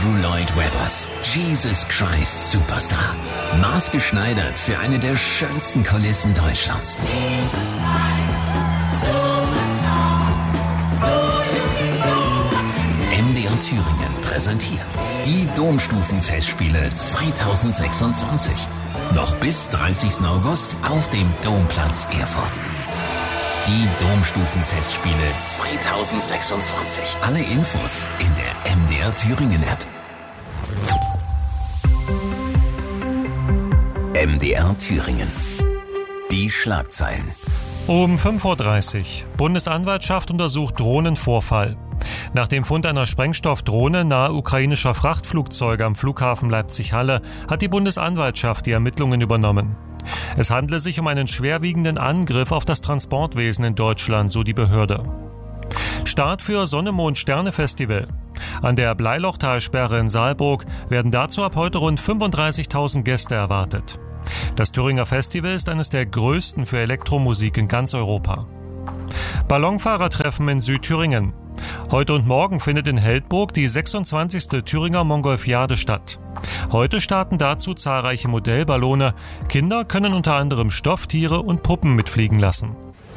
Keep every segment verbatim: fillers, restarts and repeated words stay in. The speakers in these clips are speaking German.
Andrew Lloyd Webbers Jesus Christ Superstar. Maßgeschneidert für eine der schönsten Kulissen Deutschlands. M D R Thüringen präsentiert die Domstufenfestspiele zweitausendsechsundzwanzig. Noch bis dreißigsten August auf dem Domplatz Erfurt. Die Domstufenfestspiele zweitausendsechsundzwanzig. Alle Infos in der M D R Thüringen App. M D R Thüringen. Die Schlagzeilen. Um fünf Uhr dreißig. Bundesanwaltschaft untersucht Drohnenvorfall. Nach dem Fund einer Sprengstoffdrohne nahe ukrainischer Frachtflugzeuge am Flughafen Leipzig-Halle hat die Bundesanwaltschaft die Ermittlungen übernommen. Es handle sich um einen schwerwiegenden Angriff auf das Transportwesen in Deutschland, so die Behörde. Start für Sonne-Mond-Sterne-Festival. An der Bleilochtalsperre in Saalburg werden dazu ab heute rund fünfunddreißigtausend Gäste erwartet. Das Thüringer Festival ist eines der größten für Elektromusik in ganz Europa. Ballonfahrertreffen in Südthüringen. Heute und morgen findet in Heldburg die sechsundzwanzigste Thüringer Mongolfiade statt. Heute starten dazu zahlreiche Modellballone. Kinder können unter anderem Stofftiere und Puppen mitfliegen lassen.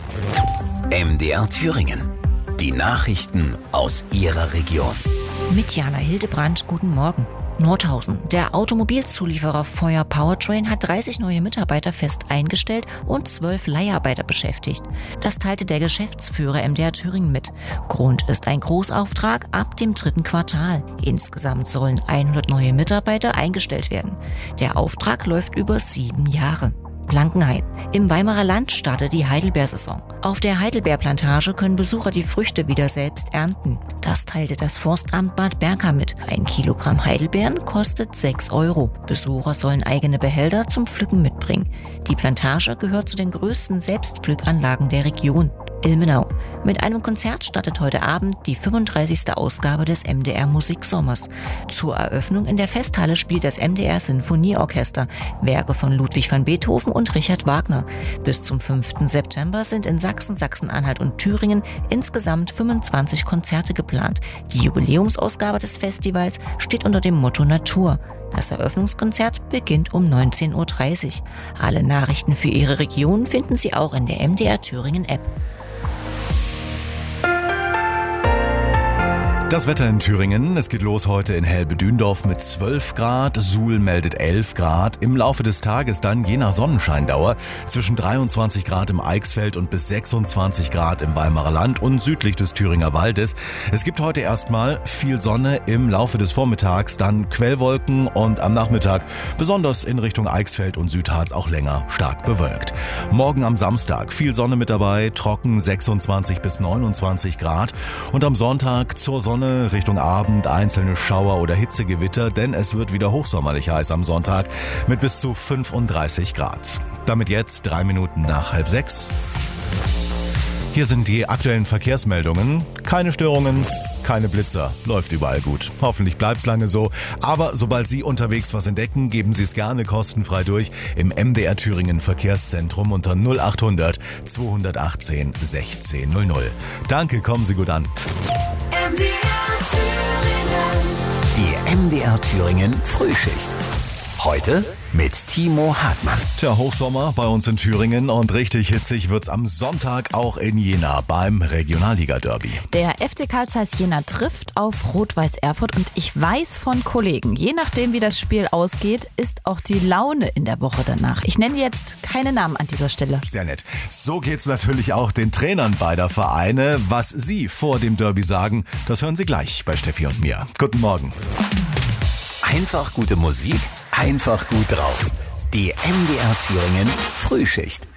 M D R Thüringen. Die Nachrichten aus Ihrer Region. Mit Jana Hildebrand, guten Morgen. Nordhausen. Der Automobilzulieferer Feuer Powertrain hat dreißig neue Mitarbeiter fest eingestellt und zwölf Leiharbeiter beschäftigt. Das teilte der Geschäftsführer M D R Thüringen mit. Grund ist ein Großauftrag ab dem dritten Quartal. Insgesamt sollen hundert neue Mitarbeiter eingestellt werden. Der Auftrag läuft über sieben Jahre. Blankenhain. Im Weimarer Land startet die Heidelbeersaison. Auf der Heidelbeerplantage können Besucher die Früchte wieder selbst ernten. Das teilte das Forstamt Bad Berka mit. Ein Kilogramm Heidelbeeren kostet sechs Euro. Besucher sollen eigene Behälter zum Pflücken mitbringen. Die Plantage gehört zu den größten Selbstpflückanlagen der Region. Ilmenau. Mit einem Konzert startet heute Abend die fünfunddreißigste Ausgabe des M D R Musiksommers. Zur Eröffnung in der Festhalle spielt das M D R Sinfonieorchester Werke von Ludwig van Beethoven und Richard Wagner. Bis zum fünften September sind in Sachsen, Sachsen-Anhalt und Thüringen insgesamt fünfundzwanzig Konzerte geplant. Die Jubiläumsausgabe des Festivals steht unter dem Motto Natur. Das Eröffnungskonzert beginnt um neunzehn Uhr dreißig. Alle Nachrichten für Ihre Region finden Sie auch in der M D R Thüringen App. Das Wetter in Thüringen. Es geht los heute in Helbe-Dündorf mit zwölf Grad. Suhl meldet elf Grad. Im Laufe des Tages dann je nach Sonnenscheindauer zwischen dreiundzwanzig Grad im Eichsfeld und bis sechsundzwanzig Grad im Weimarer Land und südlich des Thüringer Waldes. Es gibt heute erstmal viel Sonne, im Laufe des Vormittags dann Quellwolken und am Nachmittag besonders in Richtung Eichsfeld und Südharz auch länger stark bewölkt. Morgen am Samstag viel Sonne mit dabei, trocken sechsundzwanzig bis neunundzwanzig Grad und am Sonntag zur Sonne Richtung Abend einzelne Schauer oder Hitzegewitter, denn es wird wieder hochsommerlich heiß am Sonntag mit bis zu fünfunddreißig Grad. Damit jetzt drei Minuten nach halb sechs. Hier sind die aktuellen Verkehrsmeldungen. Keine Störungen, keine Blitzer. Läuft überall gut. Hoffentlich bleibt's lange so. Aber sobald Sie unterwegs was entdecken, geben Sie es gerne kostenfrei durch im M D R Thüringen Verkehrszentrum unter null achthundert zweihundertachtzehn sechzehn null null. Danke, kommen Sie gut an. M D R Thüringen. Die M D R Thüringen Frühschicht. Heute mit Timo Hartmann. Tja, Hochsommer bei uns in Thüringen und richtig hitzig wird's am Sonntag auch in Jena beim Regionalliga-Derby. Der F C Carl Zeiss Jena trifft auf Rot-Weiß Erfurt und ich weiß von Kollegen, je nachdem wie das Spiel ausgeht, ist auch die Laune in der Woche danach. Ich nenne jetzt keine Namen an dieser Stelle. Sehr nett. So geht's natürlich auch den Trainern beider Vereine. Was sie vor dem Derby sagen, das hören Sie gleich bei Steffi und mir. Guten Morgen. Einfach gute Musik, einfach gut drauf. Die M D R Thüringen Frühschicht.